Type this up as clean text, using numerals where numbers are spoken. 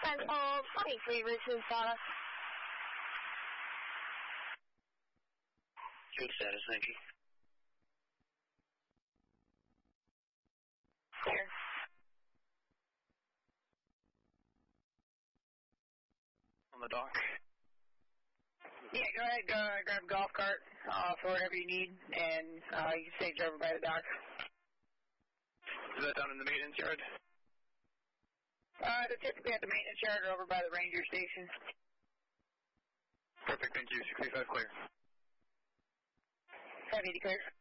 Sentinel 23 Richard Sonic. Good status, thank you. Clear. On the dock. Yeah, go ahead, grab a golf cart for whatever you need, and you can stay over by the dock. Is that down in the maintenance yard? They're typically at the maintenance yard or over by the ranger station. Perfect, thank you. 65 clear. 580 clear.